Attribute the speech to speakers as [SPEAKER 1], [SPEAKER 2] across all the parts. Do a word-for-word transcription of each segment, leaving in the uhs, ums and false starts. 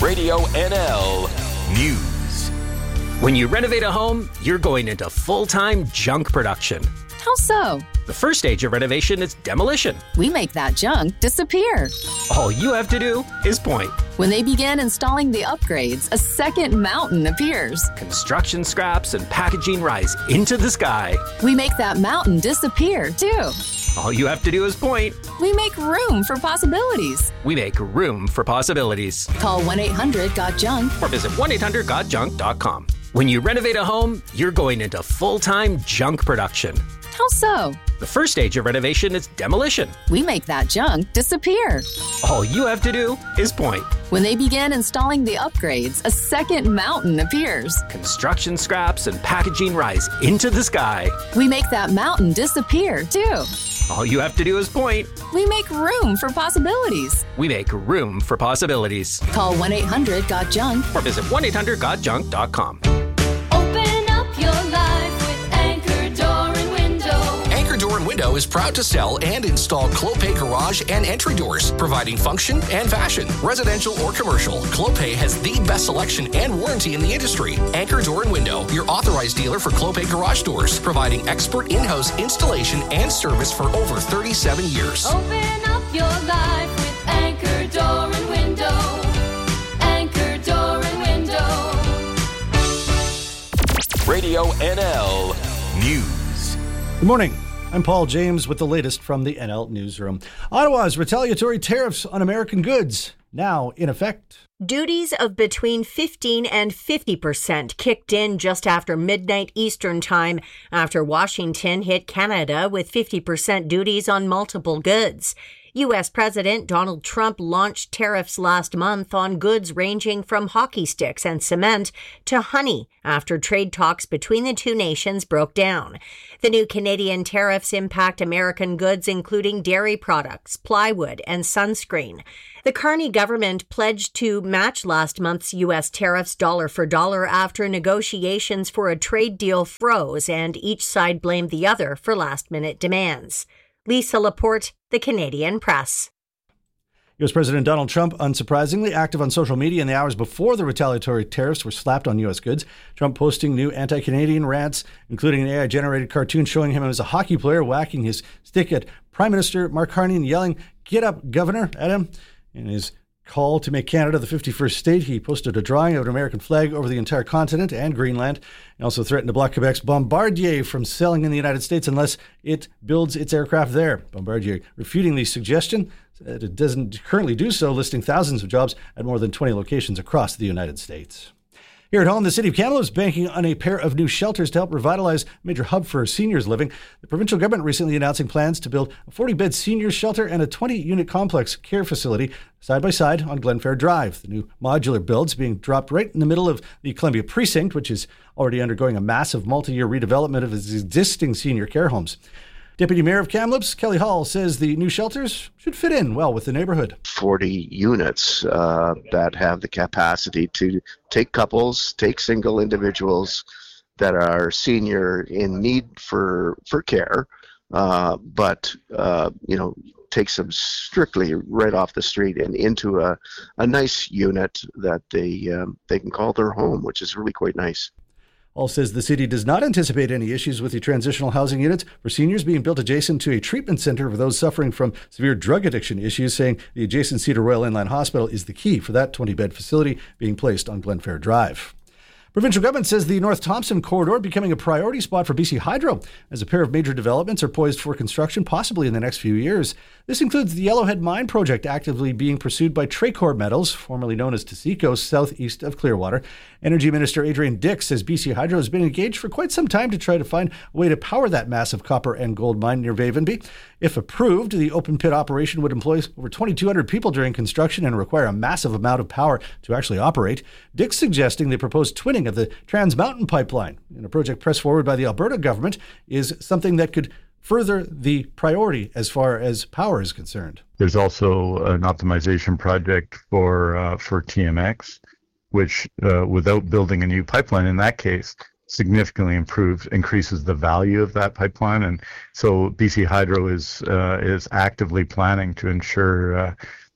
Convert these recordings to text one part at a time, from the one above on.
[SPEAKER 1] Radio N L News.
[SPEAKER 2] When you renovate a home, you're going into full-time junk production.
[SPEAKER 3] How so?
[SPEAKER 2] The first stage of renovation is demolition.
[SPEAKER 3] We make that junk disappear.
[SPEAKER 2] All you have to do is point.
[SPEAKER 3] When they begin installing the upgrades, a second mountain appears.
[SPEAKER 2] Construction scraps and packaging rise into the sky.
[SPEAKER 3] We make that mountain disappear, too.
[SPEAKER 2] All you have to do is point.
[SPEAKER 3] We make room for possibilities.
[SPEAKER 2] We make room for possibilities.
[SPEAKER 3] Call one eight hundred got junk
[SPEAKER 2] or visit one eight hundred got junk dot com. When you renovate a home, you're going into full-time junk production.
[SPEAKER 3] How so?
[SPEAKER 2] The first stage of renovation is demolition.
[SPEAKER 3] We make that junk disappear.
[SPEAKER 2] All you have to do is point.
[SPEAKER 3] When they begin installing the upgrades, a second mountain appears.
[SPEAKER 2] Construction scraps and packaging rise into the sky.
[SPEAKER 3] We make that mountain disappear, too.
[SPEAKER 2] All you have to do is point.
[SPEAKER 3] We make room for possibilities.
[SPEAKER 2] We make room for possibilities.
[SPEAKER 3] Call one eight hundred got junk
[SPEAKER 2] or visit one eight hundred got junk dot com.
[SPEAKER 4] Open up your life with Anchor Door and Window.
[SPEAKER 1] Anchor Door and Window is proud to sell and install Clopay garage and entry doors, providing function and fashion, residential or commercial. Clopay has the best selection and warranty in the industry. Anchor Door and Window, your authorized dealer for Clopay garage doors, providing expert in-house installation and service for over thirty-seven years.
[SPEAKER 4] Open up your life with Anchor Door and Window. Anchor Door and Window.
[SPEAKER 1] Radio N L News.
[SPEAKER 5] Good morning. I'm Paul James with the latest from the N L Newsroom. Ottawa's retaliatory tariffs on American goods now in effect.
[SPEAKER 6] Duties of between fifteen and fifty percent kicked in just after midnight Eastern Time after Washington hit Canada with fifty percent duties on multiple goods. U S President Donald Trump launched tariffs last month on goods ranging from hockey sticks and cement to honey after trade talks between the two nations broke down. The new Canadian tariffs impact American goods including dairy products, plywood, and sunscreen. The Carney government pledged to match last month's U S tariffs dollar for dollar after negotiations for a trade deal froze and each side blamed the other for last-minute demands. Lisa Laporte, The Canadian Press.
[SPEAKER 5] U S President Donald Trump, unsurprisingly, active on social media in the hours before the retaliatory tariffs were slapped on U S goods. Trump posting new anti-Canadian rants, including an A I-generated cartoon showing him as a hockey player whacking his stick at Prime Minister Mark Carney and yelling, "Get up, Governor," at him. In his call to make Canada the fifty-first state, he posted a drawing of an American flag over the entire continent and Greenland. He also threatened to block Quebec's Bombardier from selling in the United States unless it builds its aircraft there. Bombardier refuting the suggestion that it doesn't currently do so, listing thousands of jobs at more than twenty locations across the United States. Here at home, the City of Kamloops is banking on a pair of new shelters to help revitalize a major hub for seniors living. The provincial government recently announcing plans to build a forty-bed seniors shelter and a twenty-unit complex care facility side by side on Glenfair Drive. The new modular builds being dropped right in the middle of the Columbia Precinct, which is already undergoing a massive multi-year redevelopment of its existing senior care homes. Deputy Mayor of Kamloops, Kelly Hall, says the new shelters should fit in well with the neighborhood.
[SPEAKER 7] forty units uh, that have the capacity to take couples, take single individuals that are senior in need for for care, uh, but uh, you know, takes them strictly right off the street and into a, a nice unit that they um, they can call their home, which is really quite nice.
[SPEAKER 5] Hall says the city does not anticipate any issues with the transitional housing units for seniors being built adjacent to a treatment center for those suffering from severe drug addiction issues, saying the adjacent Cedar Royal Inland Hospital is the key for that twenty-bed facility being placed on Glenfair Drive. Provincial government says the North Thompson corridor becoming a priority spot for B C Hydro, as a pair of major developments are poised for construction possibly in the next few years. This includes the Yellowhead Mine project actively being pursued by Tracor Metals, formerly known as Taseko, southeast of Clearwater. Energy Minister Adrian Dix says B C Hydro has been engaged for quite some time to try to find a way to power that massive copper and gold mine near Vavenby. If approved, the open pit operation would employ over twenty-two hundred people during construction and require a massive amount of power to actually operate. Dix suggesting the proposed twinning of the Trans Mountain Pipeline in a project pressed forward by the Alberta government is something that could further the priority as far as power is concerned.
[SPEAKER 8] There's also an optimization project for uh, for T M X, which uh, without building a new pipeline in that case significantly improves, increases the value of that pipeline. And so B C Hydro is uh, is actively planning to ensure uh,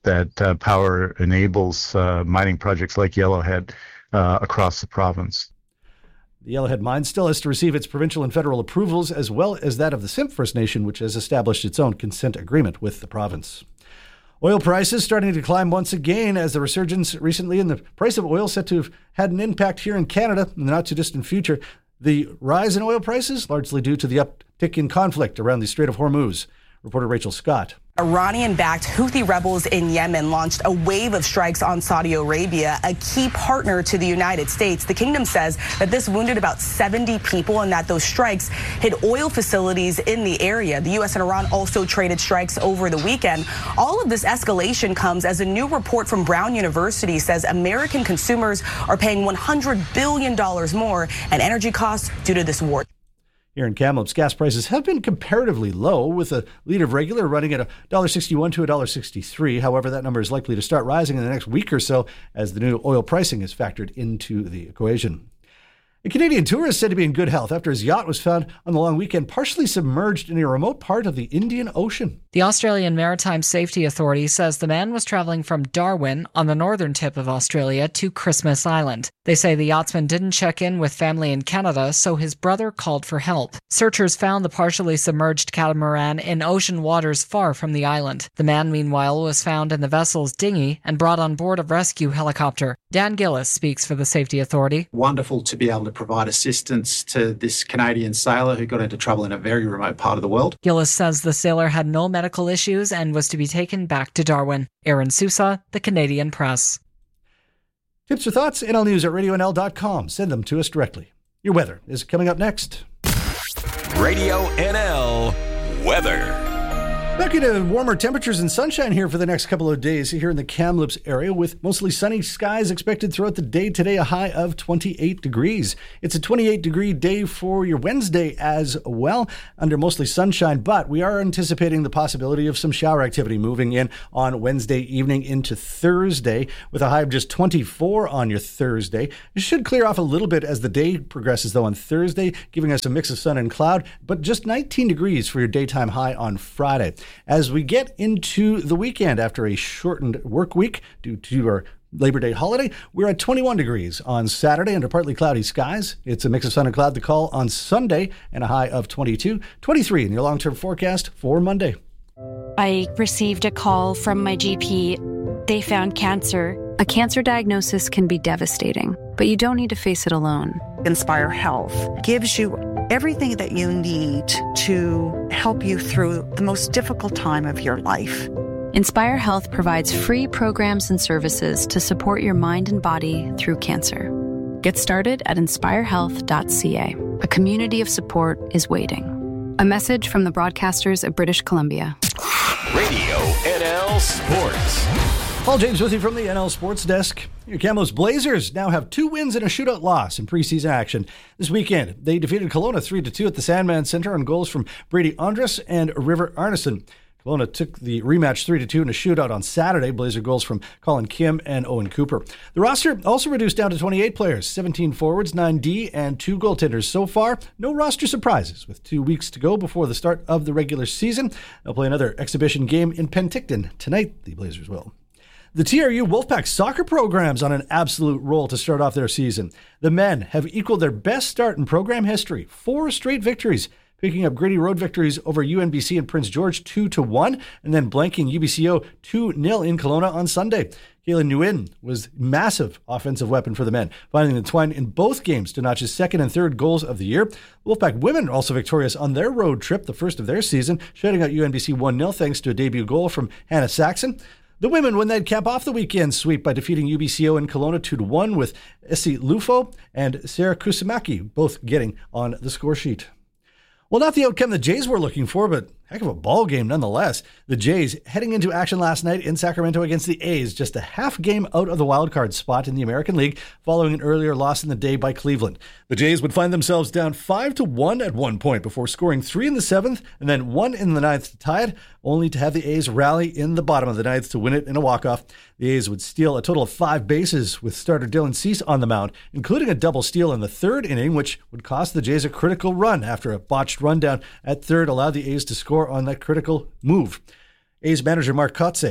[SPEAKER 8] that uh, power enables uh, mining projects like Yellowhead uh, across the province.
[SPEAKER 5] The Yellowhead mine still has to receive its provincial and federal approvals, as well as that of the Simpcw First Nation, which has established its own consent agreement with the province. Oil prices starting to climb once again as the resurgence recently in the price of oil set to have had an impact here in Canada in the not-too-distant future. The rise in oil prices largely due to the uptick in conflict around the Strait of Hormuz. Reporter Rachel Scott.
[SPEAKER 9] Iranian-backed Houthi rebels in Yemen launched a wave of strikes on Saudi Arabia, a key partner to the United States. The kingdom says that this wounded about seventy people and that those strikes hit oil facilities in the area. The U S and Iran also traded strikes over the weekend. All of this escalation comes as a new report from Brown University says American consumers are paying one hundred billion dollars more in energy costs due to this war.
[SPEAKER 5] Here in Kamloops, gas prices have been comparatively low, with a litre of regular running at one dollar sixty-one to one dollar sixty-three. However, that number is likely to start rising in the next week or so as the new oil pricing is factored into the equation. A Canadian tourist said to be in good health after his yacht was found on the long weekend partially submerged in a remote part of the Indian Ocean.
[SPEAKER 10] The Australian Maritime Safety Authority says the man was travelling from Darwin on the northern tip of Australia to Christmas Island. They say the yachtsman didn't check in with family in Canada, so his brother called for help. Searchers found the partially submerged catamaran in ocean waters far from the island. The man, meanwhile, was found in the vessel's dinghy and brought on board a rescue helicopter. Dan Gillis speaks for the Safety Authority.
[SPEAKER 11] Wonderful to be able to provide assistance to this Canadian sailor who got into trouble in a very remote part of the world.
[SPEAKER 10] Gillis says the sailor had no medical issues and was to be taken back to Darwin. Aaron Sousa, The Canadian Press.
[SPEAKER 5] Tips or thoughts? N L News at radio N L dot com. Send them to us directly. Your weather is coming up next.
[SPEAKER 12] Radio N L Weather.
[SPEAKER 5] Back into warmer temperatures and sunshine here for the next couple of days here in the Kamloops area, with mostly sunny skies expected throughout the day today, a high of twenty-eight degrees. It's a twenty-eight degree day for your Wednesday as well, under mostly sunshine, but we are anticipating the possibility of some shower activity moving in on Wednesday evening into Thursday, with a high of just twenty-four on your Thursday. It should clear off a little bit as the day progresses, though, on Thursday, giving us a mix of sun and cloud, but just nineteen degrees for your daytime high on Friday. As we get into the weekend after a shortened work week due to our Labor Day holiday, we're at twenty-one degrees on Saturday under partly cloudy skies. It's a mix of sun and cloud to call on Sunday and a high of twenty-two, twenty-three in your long-term forecast for Monday.
[SPEAKER 13] I received a call from my G P. They found cancer.
[SPEAKER 14] A cancer diagnosis can be devastating, but you don't need to face it alone.
[SPEAKER 15] Inspire Health gives you everything that you need to help you through the most difficult time of your life.
[SPEAKER 14] Inspire Health provides free programs and services to support your mind and body through cancer. Get started at inspire health dot c a. A community of support is waiting. A message from the broadcasters of British Columbia.
[SPEAKER 12] Radio N L Sports.
[SPEAKER 5] Paul James with you from the N L Sports Desk. Your Kamloops Blazers now have two wins and a shootout loss in preseason action. This weekend, they defeated Kelowna three to two at the Sandman Center on goals from Brady Andrus and River Arneson. Kelowna took the rematch three to two in a shootout on Saturday. Blazer goals from Colin Kim and Owen Cooper. The roster also reduced down to twenty-eight players, seventeen forwards, nine D, and two goaltenders. So far, no roster surprises. With two weeks to go before the start of the regular season, they'll play another exhibition game in Penticton tonight. The Blazers will. The T R U Wolfpack soccer program's on an absolute roll to start off their season. The men have equaled their best start in program history, four straight victories, picking up gritty road victories over U N B C and Prince George two to one, and then blanking U B C O two nil in Kelowna on Sunday. Kalen Nguyen was massive offensive weapon for the men, finding the twine in both games to notch his second and third goals of the year. Wolfpack women also victorious on their road trip, the first of their season, shutting out U N B C one nil thanks to a debut goal from Hannah Saxon. The women win that cap off the weekend sweep by defeating U B C O in Kelowna two to one, with Essie Lufo and Sarah Kusamaki both getting on the score sheet. Well, not the outcome the Jays were looking for, but heck of a ball game nonetheless. The Jays heading into action last night in Sacramento against the A's, just a half game out of the wildcard spot in the American League following an earlier loss in the day by Cleveland. The Jays would find themselves down five to one at one point before scoring three in the seventh and then one in the ninth to tie it, only to have the A's rally in the bottom of the ninth to win it in a walk-off. The A's would steal a total of five bases with starter Dylan Cease on the mound, including a double steal in the third inning, which would cost the Jays a critical run after a botched rundown at third allowed the A's to score on that critical move. A's manager Mark Kotsay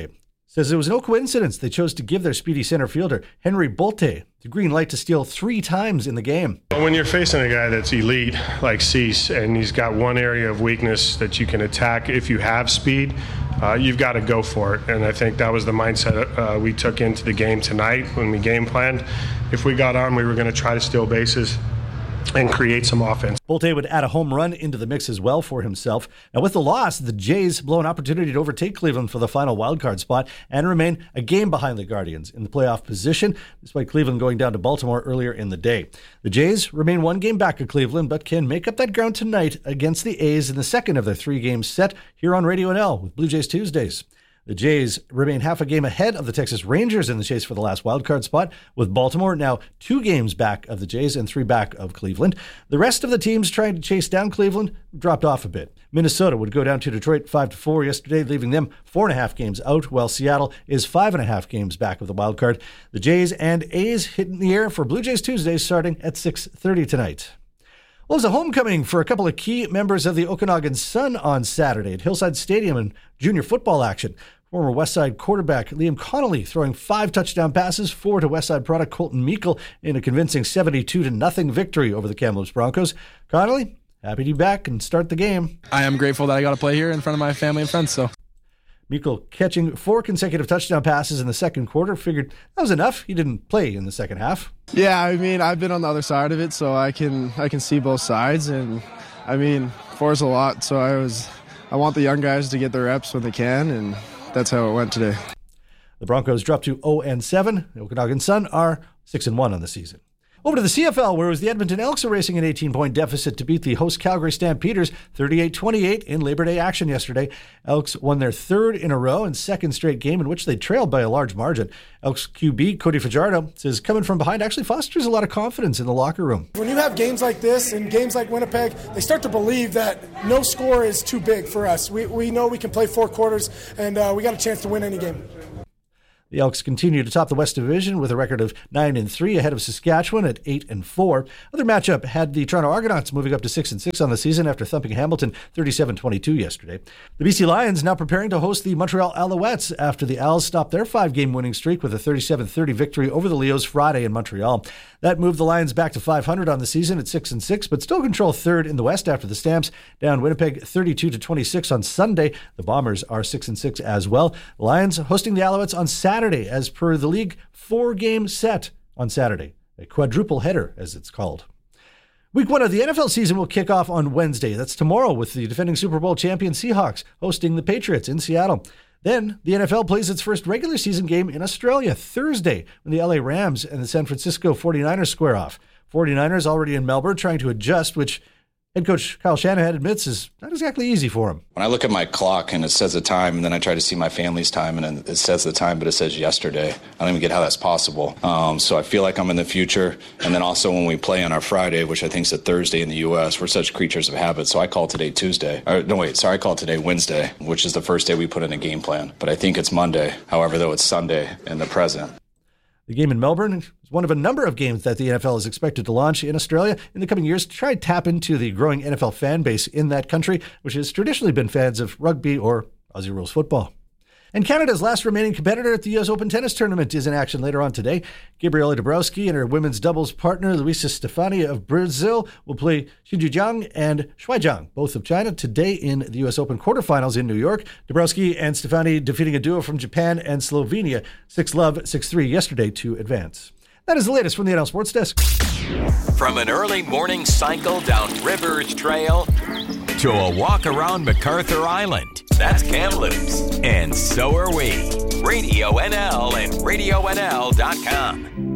[SPEAKER 5] says it was no coincidence they chose to give their speedy center fielder, Henry Bolte, the green light to steal three times in the game.
[SPEAKER 16] When you're facing a guy that's elite like Cease, and he's got one area of weakness that you can attack if you have speed, uh, you've got to go for it. And I think that was the mindset uh, we took into the game tonight when we game planned. If we got on, we were going to try to steal bases and create some offense.
[SPEAKER 5] Bolte would add a home run into the mix as well for himself. Now, with the loss, the Jays blow an opportunity to overtake Cleveland for the final wildcard spot and remain a game behind the Guardians in the playoff position, despite Cleveland going down to Baltimore earlier in the day. The Jays remain one game back of Cleveland, but can make up that ground tonight against the A's in the second of their three games set here on Radio N L with Blue Jays Tuesdays. The Jays remain half a game ahead of the Texas Rangers in the chase for the last wildcard spot, with Baltimore now two games back of the Jays and three back of Cleveland. The rest of the teams trying to chase down Cleveland dropped off a bit. Minnesota would go down to Detroit five to four yesterday, leaving them four and a half games out, while Seattle is five and a half games back of the wildcard. The Jays and A's hit in the air for Blue Jays Tuesdays starting at six thirty tonight. Well, it was a homecoming for a couple of key members of the Okanagan Sun on Saturday at Hillside Stadium in junior football action. Former Westside quarterback Liam Connolly throwing five touchdown passes, four to Westside product Colton Meikle in a convincing seventy-two to nothing victory over the Kamloops Broncos. Connolly, happy to be back and start the game.
[SPEAKER 17] I am grateful that I got to play here in front of my family and friends. So,
[SPEAKER 5] Meikle catching four consecutive touchdown passes in the second quarter. Figured that was enough. He didn't play in the second half.
[SPEAKER 17] Yeah, I mean, I've been on the other side of it, so I can I can see both sides. And I mean, four is a lot, so I was I want the young guys to get their reps when they can, and that's how it went today.
[SPEAKER 5] The Broncos dropped to oh and seven. The Okanagan Sun are six and one on the season. Over to the C F L, where it was the Edmonton Elks erasing an eighteen-point deficit to beat the host Calgary Stampeders thirty-eight twenty-eight in Labor Day action yesterday. Elks won their third in a row and second straight game in which they trailed by a large margin. Elks Q B Cody Fajardo says coming from behind actually fosters a lot of confidence in the locker room.
[SPEAKER 18] When you have games like this and games like Winnipeg, they start to believe that no score is too big for us. We, we know we can play four quarters, and uh, we got a chance to win any game.
[SPEAKER 5] The Elks continue to top the West Division with a record of nine and three ahead of Saskatchewan at eight and four. Other matchup had the Toronto Argonauts moving up to six and six on the season after thumping Hamilton thirty-seven twenty-two yesterday. The B C Lions now preparing to host the Montreal Alouettes after the Owls stopped their five-game winning streak with a thirty-seven thirty victory over the Leos Friday in Montreal. That moved the Lions back to five hundred on the season at six and six, but still control third in the West after the Stamps down Winnipeg thirty-two to twenty-six on Sunday. The Bombers are six and six as well. The Lions hosting the Alouettes on Saturday as per the league four-game set on Saturday, a quadruple header as it's called. Week one of the N F L season will kick off on Wednesday. That's tomorrow with the defending Super Bowl champion Seahawks hosting the Patriots in Seattle. Then the N F L plays its first regular season game in Australia Thursday when the L A Rams and the San Francisco forty-niners square off. forty-niners already in Melbourne trying to adjust, which head coach Kyle Shanahan admits is not exactly easy for him.
[SPEAKER 19] When I look at my clock and it says the time, and then I try to see my family's time, and it says the time, but it says yesterday. I don't even get how that's possible. Um, so I feel like I'm in the future. And then also when we play on our Friday, which I think is a Thursday in the U S, we're such creatures of habit. So I call today Tuesday. Or, no, wait, sorry, I call today Wednesday, which is the first day we put in a game plan. But I think it's Monday. However, though, it's Sunday in the present.
[SPEAKER 5] The game in Melbourne is one of a number of games that the N F L is expected to launch in Australia in the coming years to try and tap into the growing N F L fan base in that country, which has traditionally been fans of rugby or Aussie rules football. And Canada's last remaining competitor at the U S Open Tennis Tournament is in action later on today. Gabriela Dabrowski and her women's doubles partner, Luisa Stefani of Brazil, will play Xu Jiang and Shuai Zhang, both of China, today in the U S Open quarterfinals in New York. Dabrowski and Stefani defeating a duo from Japan and Slovenia, six love, six three yesterday to advance. That is the latest from the N L Sports Desk.
[SPEAKER 12] From an early morning cycle down Rivers Trail to a walk around MacArthur Island. That's Kamloops. And so are we. Radio N L and radio N L dot com.